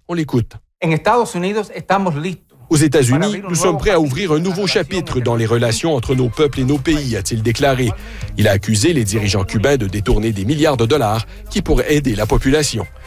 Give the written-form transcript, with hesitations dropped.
On l'écoute. En Estados Unidos estamos listos. Aux États-Unis, nous sommes prêts à ouvrir un nouveau chapitre dans les relations entre nos peuples et nos pays, a-t-il déclaré. Il a accusé les dirigeants cubains de détourner des milliards de dollars qui pourraient aider la population.